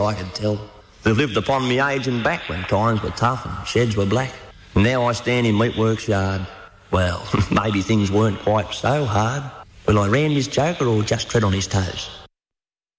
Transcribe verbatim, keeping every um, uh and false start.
I could tell. They've lived upon me age and back when times were tough and sheds were black. And now I stand in Meatworks yard. Well, maybe things weren't quite so hard. Will I round his joker or just tread on his toes?